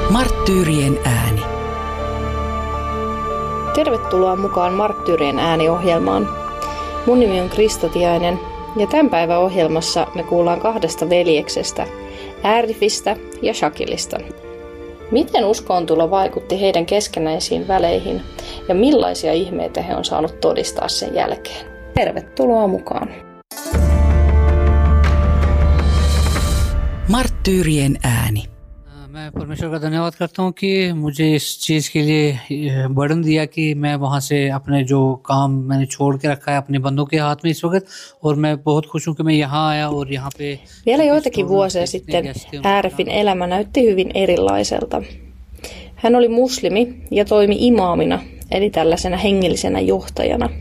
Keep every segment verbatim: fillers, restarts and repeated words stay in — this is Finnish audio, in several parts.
Marttyyrien ääni. Tervetuloa mukaan Marttyyrien ääni-ohjelmaan. Mun nimi on Krista Tiainen ja tämän päivän ohjelmassa me kuullaan kahdesta veljeksestä, Arifista ja Shakilista. Miten uskoontulo vaikutti heidän keskenäisiin väleihin ja millaisia ihmeitä he on saanut todistaa sen jälkeen? Tervetuloa mukaan. Marttyyrien ääni. मैं परमेश्वर का धन्यवाद करता हूँ कि मुझे इस चीज़ के लिए बर्डन दिया कि मैं वहाँ से अपने जो काम मैंने छोड़ के रखा है अपने बंदों के हाथ में इस वक्त, और मैं बहुत खुश हूँ कि मैं यहाँ आया और यहाँ पे. Vielä joitakin vuosia sitten Arifin elämä näytti hyvin erilaiselta. Hän oli muslimi ja toimi imaamina, eli tällaisena hengellisenä johtajana.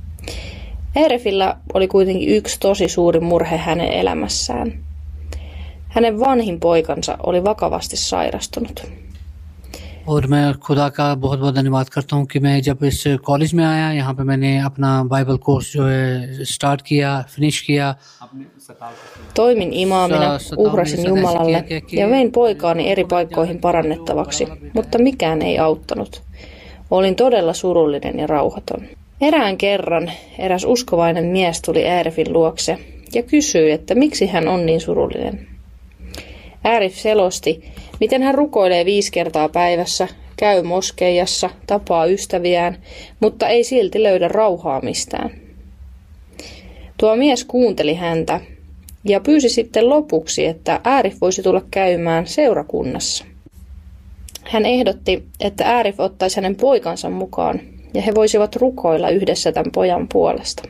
Arifilla oli kuitenkin yksi tosi suuri murhe hänen elämässään. Hänen vanhin poikansa oli vakavasti sairastunut. और मैं खुदा का बहुत बहुत धन्यवाद करता हूँ कि मैं जब इस कॉलेज में आया, यहाँ पे मैंने अपना बाइबल कोर्स जो है स्टार्ट किया, फिनिश किया. Toimin imaamina, uhrasin Jumalalle ja vein poikaani eri paikkoihin parannettavaksi, mutta mikään ei auttanut. Olin todella surullinen ja rauhaton. Erään kerran eräs uskovainen mies tuli Arifin luokse ja kysyi, että miksi hän on niin surullinen. Arif selosti, miten hän rukoilee viisi kertaa päivässä, käy moskeijassa, tapaa ystäviään, mutta ei silti löydä rauhaa mistään. Tuo mies kuunteli häntä ja pyysi sitten lopuksi, että Arif voisi tulla käymään seurakunnassa. Hän ehdotti, että Arif ottaisi hänen poikansa mukaan ja he voisivat rukoilla yhdessä tämän pojan puolesta.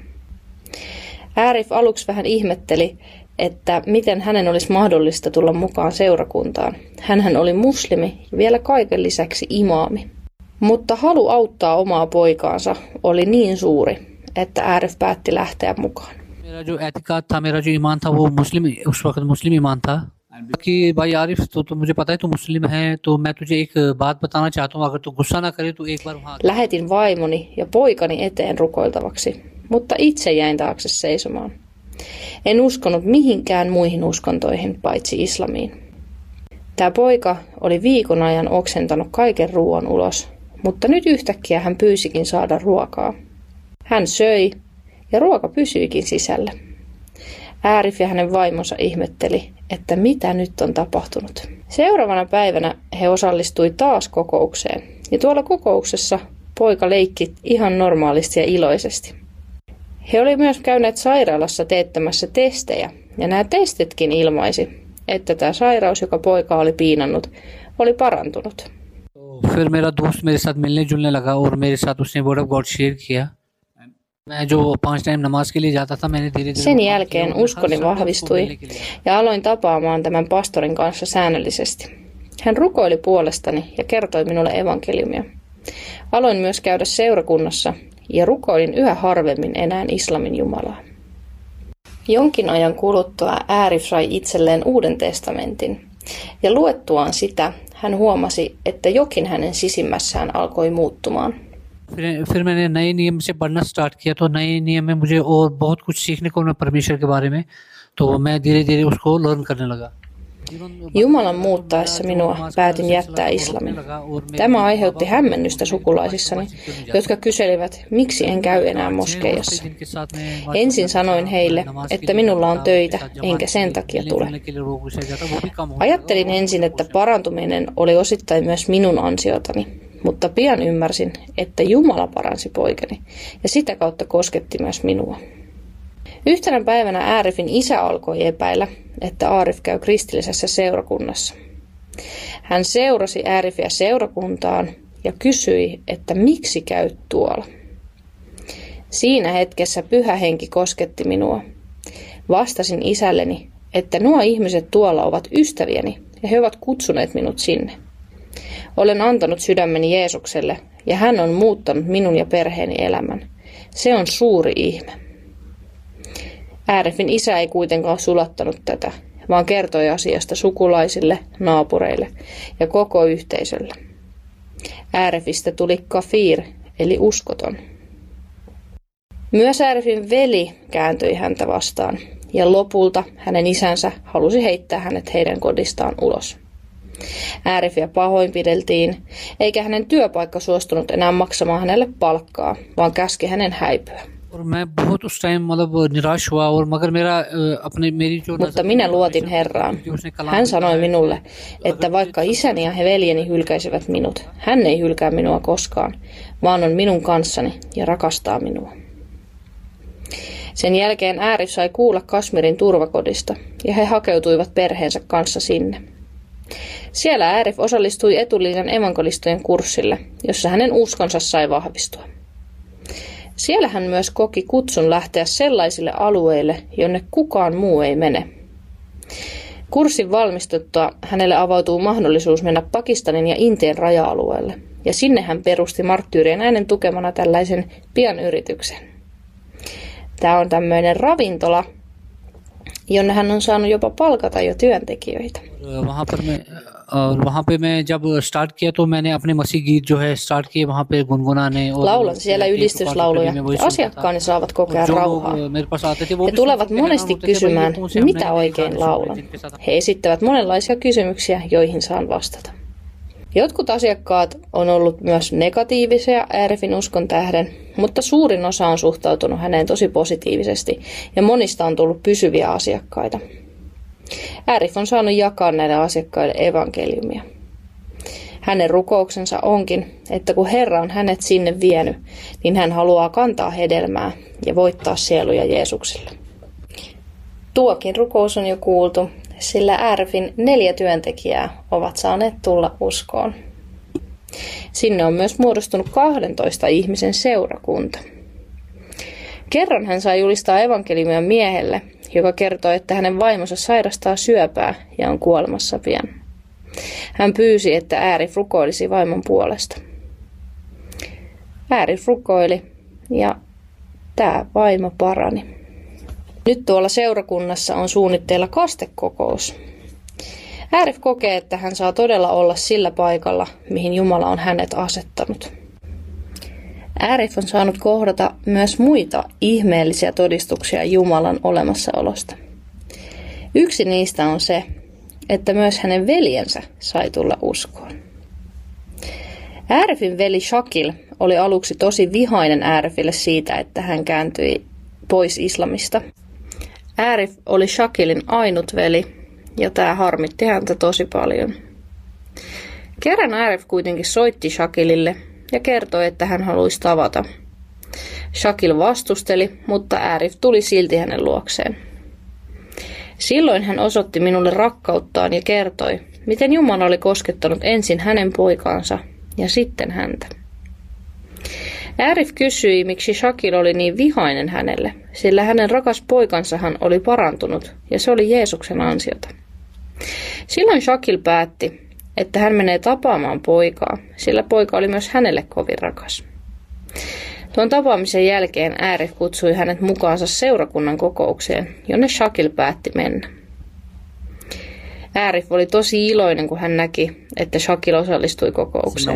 Arif aluksi vähän ihmetteli, että miten hänen olisi mahdollista tulla mukaan seurakuntaan. Hänhän oli muslimi ja vielä kaiken lisäksi imaami. Mutta halu auttaa omaa poikaansa oli niin suuri, että Arif päätti lähteä mukaan. मेरा जो एतिकाद था, मेरा जो ईमान था, वो मुस्लिम उस वक्त मुस्लिम ईमान था कि भाई आरिफ, तो, तो मुझे पता है तू मुस्लिम है, तो मैं तुझे एक बात बताना चाहता हूँ, अगर तू गुस्सा ना करे तो एक बार वहाँ. Lähetin vaimoni ja poikani eteen rukoiltavaksi, mutta itse jäin taakse seisomaan. En uskonut mihinkään muihin uskontoihin paitsi islamiin. Tämä poika oli viikon ajan oksentanut kaiken ruoan ulos, mutta nyt yhtäkkiä hän pyysikin saada ruokaa. Hän söi ja ruoka pysyikin sisällä. Arif ja hänen vaimonsa ihmetteli, että mitä nyt on tapahtunut. Seuraavana päivänä he osallistui taas kokoukseen ja tuolla kokouksessa poika leikki ihan normaalisti ja iloisesti. He olivat myös käyneet sairaalassa teettämässä testejä, ja nämä testitkin ilmaisi, että tämä sairaus, joka poika oli piinannut, oli parantunut. फिर मेरा दोस्त मेरे साथ मिलने जुलने लगा और मेरे साथ उसने वर्ड ऑफ गॉड शेयर किया. मैं जो पांच टाइम नमाज के लिए जाता था, मैंने धीरे धीरे. Sen jälkeen uskoni vahvistui ja aloin tapaamaan tämän pastorin kanssa säännöllisesti. Hän rukoili puolestani ja kertoi minulle evankeliumia. Aloin myös käydä seurakunnassa ja rukoilin yhä harvemmin enää islamin Jumalaa. Jonkin ajan kuluttua Arif sai itselleen Uuden testamentin, ja luettuaan sitä hän huomasi, että jokin hänen sisimmässään alkoi muuttumaan. फिर मैंने नए नियम से पढ़ना स्टार्ट किया, तो नए नियम में मुझे और बहुत कुछ सीखने को मिला परमेश्वर के बारे में, तो मैं धीरे धीरे उसको लर्न करने लगा. Jumalan muuttaessa minua päätin jättää islamin. Tämä aiheutti hämmennystä sukulaisissani, jotka kyselivät, miksi en käy enää moskeijassa. Ensin sanoin heille, että minulla on töitä, enkä sen takia tule. Ajattelin ensin, että parantuminen oli osittain myös minun ansiotani, mutta pian ymmärsin, että Jumala paransi poikani ja sitä kautta kosketti myös minua. Yhtenä päivänä Arifin isä alkoi epäillä, että Arif käy kristillisessä seurakunnassa. Hän seurasi Arifia seurakuntaan ja kysyi, että miksi käyt tuolla. Siinä hetkessä Pyhä Henki kosketti minua. Vastasin isälleni, että nuo ihmiset tuolla ovat ystäviäni ja he ovat kutsuneet minut sinne. Olen antanut sydämeni Jeesukselle ja hän on muuttanut minun ja perheeni elämän. Se on suuri ihme. Arifin isä ei kuitenkaan sulattanut tätä, vaan kertoi asiasta sukulaisille, naapureille ja koko yhteisölle. Arifista tuli kafir, eli uskoton. Myös Arifin veli kääntyi häntä vastaan, ja lopulta hänen isänsä halusi heittää hänet heidän kodistaan ulos. Arifia pahoinpideltiin, eikä hänen työpaikka suostunut enää maksamaan hänelle palkkaa, vaan käski hänen häipyä. Mutta minä luotin Herraan. Hän sanoi minulle, että vaikka isäni ja veljeni hylkäisivät minut, hän ei hylkää minua koskaan, vaan on minun kanssani ja rakastaa minua. Sen jälkeen Arif sai kuulla Kashmirin turvakodista ja he hakeutuivat perheensä kanssa sinne. Siellä Arif osallistui etulinjan evankelistojen kurssille, jossa hänen uskonsa sai vahvistua. Siellä hän myös koki kutsun lähteä sellaisille alueille, jonne kukaan muu ei mene. Kurssin valmistuttua hänelle avautuu mahdollisuus mennä Pakistanin ja Intian raja-alueelle, ja sinne hän perusti Marttyyrien äänen tukemana tällaisen pienyrityksen. Tämä on tämmöinen ravintola, jonne hän on saanut jopa palkata jo työntekijöitä. वहाँ पर मैं और वहाँ पे मैं जब स्टार्ट किया तो मैंने अपने मसीह गीत जो है स्टार्ट किए वहाँ पे गुनगुनाने और laulan siellä ylistyslauluja ja asiakkaani saavat kokea rauhaa. He tulevat monesti kysymään, mitä oikein laulan. He esittävät monenlaisia kysymyksiä, joihin saan vastata. Jotkut asiakkaat on ollut myös negatiivisia Arifin uskon tähden, mutta suurin osa on suhtautunut häneen tosi positiivisesti ja monista on tullut pysyviä asiakkaita. Arif on saanut jakaa näille asiakkaille evankeliumia. Hänen rukouksensa onkin, että kun Herra on hänet sinne vienyt, niin hän haluaa kantaa hedelmää ja voittaa sieluja Jeesukselle. Tuokin rukous on jo kuultu, sillä Arifin neljä työntekijää ovat saaneet tulla uskoon. Sinne on myös muodostunut kahdentoista ihmisen seurakunta. Kerran hän sai julistaa evankeliumia miehelle, joka kertoi, että hänen vaimonsa sairastaa syöpää ja on kuolemassa pian. Hän pyysi, että Arif rukoilisi vaimon puolesta. Arif rukoili ja tämä vaimo parani. Nyt tuolla seurakunnassa on suunnitteilla kastekokous. Arif kokee, että hän saa todella olla sillä paikalla, mihin Jumala on hänet asettanut. Arif on saanut kohdata myös muita ihmeellisiä todistuksia Jumalan olemassaolosta. Yksi niistä on se, että myös hänen veljensä sai tulla uskoon. Arifin veli Shakil oli aluksi tosi vihainen Arifille siitä, että hän kääntyi pois islamista. Arif oli Shakilin ainut veli ja tämä harmitti häntä tosi paljon. Kerran Arif kuitenkin soitti Shakilille ja kertoi, että hän haluaisi tavata. Shakil vastusteli, mutta Arif tuli silti hänen luokseen. Silloin hän osoitti minulle rakkauttaan ja kertoi, miten Jumala oli koskettanut ensin hänen poikaansa ja sitten häntä. Arif kysyi, miksi Shakil oli niin vihainen hänelle, sillä hänen rakas poikansahan oli parantunut ja se oli Jeesuksen ansiota. Silloin Shakil päätti, että hän menee tapaamaan poikaa, sillä poika oli myös hänelle kovin rakas. Tuon tapaamisen jälkeen Arif kutsui hänet mukaansa seurakunnan kokoukseen, jonne Shakil päätti mennä. Arif oli tosi iloinen, kun hän näki, että Shakil osallistui kokoukseen.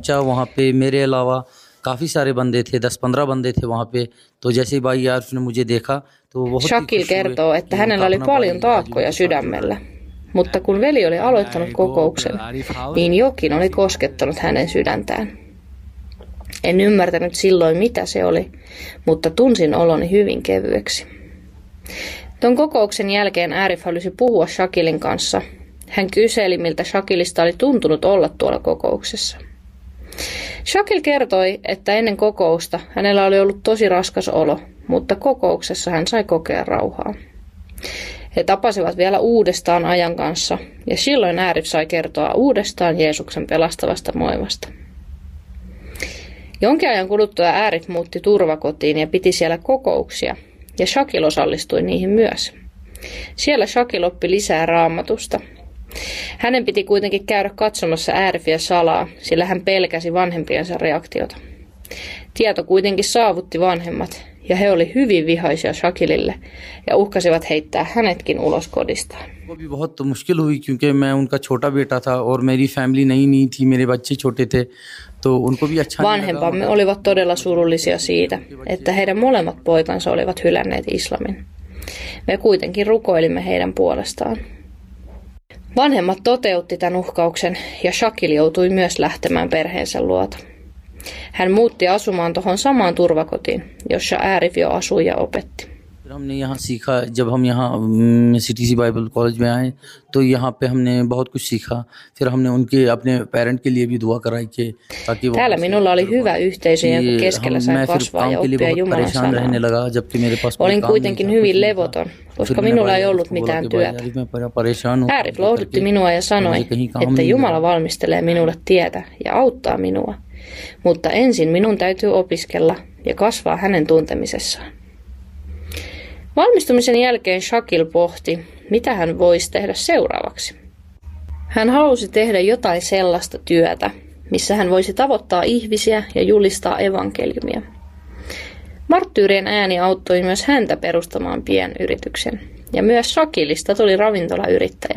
काफी सारे बंदे थे दस पंद्रह बंदे थे वहाँ पे तो जैसे भाई यार ने मुझे देखा तो बहुत Shakil kertoo, että hänellä oli paljon taakkoja sydämellä, mutta kun veli oli aloittanut kokouksen, niin jokin oli koskettanut hänen sydäntään. En ymmärtänyt silloin mitä se oli, mutta tunsin oloni hyvin kevyeksi. Tuon kokouksen jälkeen Arif halusi puhua Shakilin kanssa. Hän kyseli, miltä Shakilista oli tuntunut olla tuolla kokouksessa. Shakil kertoi, että ennen kokousta hänellä oli ollut tosi raskas olo, mutta kokouksessa hän sai kokea rauhaa. He tapasivat vielä uudestaan ajan kanssa ja silloin Arif sai kertoa uudestaan Jeesuksen pelastavasta voimasta. Jonkin ajan kuluttua Arif muutti turvakotiin ja piti siellä kokouksia ja Shakil osallistui niihin myös. Siellä Shakil oppi lisää raamatusta. Hänen piti kuitenkin käydä katsomassa Arifia salaa, sillä hän pelkäsi vanhempiensa reaktiota. Tieto kuitenkin saavutti vanhemmat, ja he oli hyvin vihaisia Shakilille ja uhkasivat heittää hänetkin ulos kodistaan. वो भी बहुत मुश्किल हुई क्योंकि मैं उनका छोटा बेटा था और मेरी फैमिली नई नहीं थी मेरे बच्चे छोटे थे तो उनको भी अच्छा Vanhempamme olivat todella surullisia siitä, että heidän molemmat poikansa olivat hylänneet islamin. Me kuitenkin rukoilimme heidän puolestaan. Vanhemmat toteutti tämän uhkauksen ja Shakil joutui myös lähtemään perheensä luota. Hän muutti asumaan tuohon samaan turvakotiin, jossa Arif jo asui ja opetti. हमने यहाँ सीखा जब हम यहाँ CTC Bible college में आए तो यहाँ पे हमने बहुत कुछ सीखा फिर हमने उनके अपने पेरेंट के लिए भी दुआ कराई कि ताकि वो Täällä minulla oli hyvä yhteisö, jonka keskellä sain kasvaa ja oppia Jumalan sanaa. Olin kuitenkin hyvin levoton, koska minulla ei ollut mitään työtä. Arif lohdutti minua ja sanoi, että Jumala valmistelee minulle tietä ja auttaa minua, mutta ensin minun täytyy opiskella ja kasvaa hänen tuntemisessaan. Valmistumisen jälkeen Shakil pohti, mitä hän voisi tehdä seuraavaksi. Hän halusi tehdä jotain sellaista työtä, missä hän voisi tavoittaa ihmisiä ja julistaa evankeliumia. Marttyyrien ääni auttoi myös häntä perustamaan pienyrityksen, ja myös Shakilista tuli ravintolayrittäjä.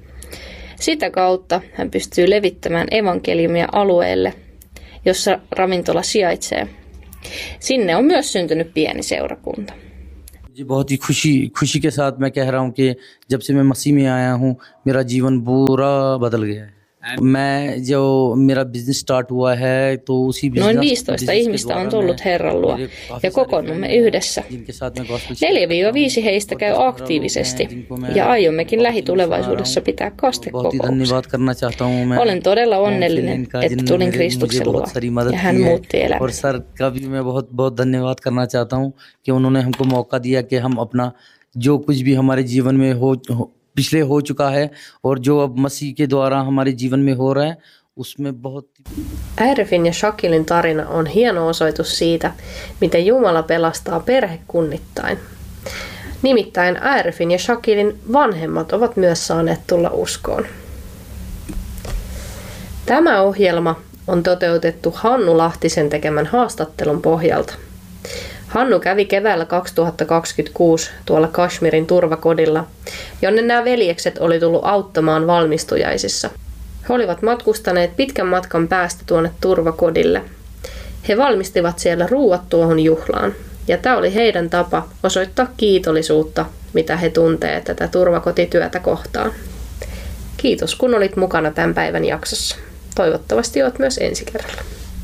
Sitä kautta hän pystyy levittämään evankeliumia alueelle, jossa ravintola sijaitsee. Sinne on myös syntynyt pieni seurakunta. जी बहुत ही खुशी खुशी के साथ मैं कह रहा हूँ कि जब से मैं मसीह में आया हूँ मेरा जीवन पूरा बदल गया है मैं जो मेरा बिजनेस स्टार्ट हुआ है तो उसी Noin viisitoista ihmistä on tullut Herran luo ja kokoonnumme yhdessä. neljä viisi heistä käy aktiivisesti ja aiommekin lähitulevaisuudessa pitää kastekokouksen. Olen todella onnellinen, että tulin Kristuksen luo ja hän muutti elämäni. और सर का भी मैं बहुत बहुत धन्यवाद करना चाहता हूँ कि उन्होंने हमको मौका दिया कि हम अपना जो कुछ भी हमारे जीवन में हो पिछले हो चुका है और जो अब मसीह के द्वारा हमारे जीवन में हो रहा है उसमें बहुत. Arifin ja Shakilin tarina on hieno osoitus siitä, miten Jumala pelastaa perhekunnittain. Nimittäin Arifin ja Shakilin vanhemmat ovat myös saaneet tulla uskoon. Tämä ohjelma on toteutettu Hannu Lahtisen tekemän haastattelun pohjalta. Hannu kävi keväällä kaksituhattakaksikymmentäkuusi tuolla Kashmirin turvakodilla, jonne nämä veljekset oli tullut auttamaan valmistujaisissa. He olivat matkustaneet pitkän matkan päästä tuonne turvakodille. He valmistivat siellä ruuat tuohon juhlaan, ja tämä oli heidän tapa osoittaa kiitollisuutta, mitä he tuntee tätä turvakotityötä kohtaan. Kiitos kun olit mukana tämän päivän jaksossa. Toivottavasti olet myös ensi kerralla.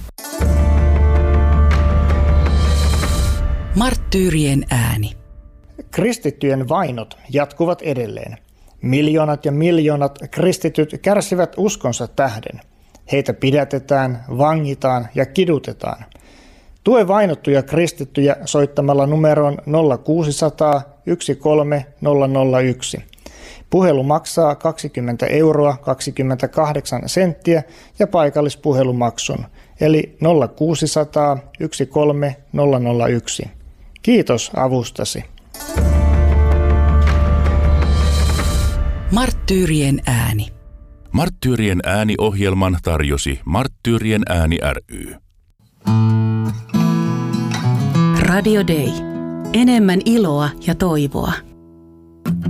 Marttyyrien ääni. Kristittyjen vainot jatkuvat edelleen. Miljoonat ja miljoonat kristityt kärsivät uskonsa tähden. Heitä pidätetään, vangitaan ja kidutetaan. Tue vainottuja kristittyjä soittamalla numeroon nolla kuusisataa yksi kolme nolla nolla yksi. Puhelu maksaa kaksikymmentä euroa kaksikymmentäkahdeksan senttiä ja paikallispuhelumaksun, eli nolla kuusisataa yksi kolme nolla nolla yksi. Kiitos avustasi. Marttyyrien ääni. Marttyyrien ääni-ohjelman tarjosi Marttyyrien ääni ry. Radio Day. Enemmän iloa ja toivoa.